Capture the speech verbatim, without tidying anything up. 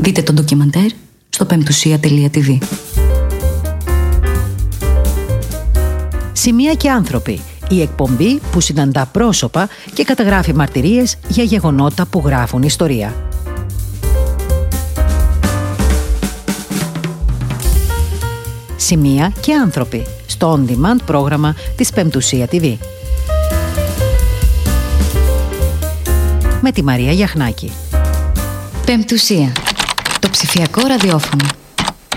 Δείτε το ντοκιμαντέρ στο πεμπτουσία τελεία τι βι. Σημεία και άνθρωποι. Η εκπομπή που συναντά πρόσωπα και καταγράφει μαρτυρίες για γεγονότα που γράφουν ιστορία. Σημεία και άνθρωποι. Στο On Demand πρόγραμμα της Πεμπτουσία τι βι. Με τη Μαρία Γιαχνάκη. Πεμπτουσία. Το ψηφιακό ραδιόφωνο.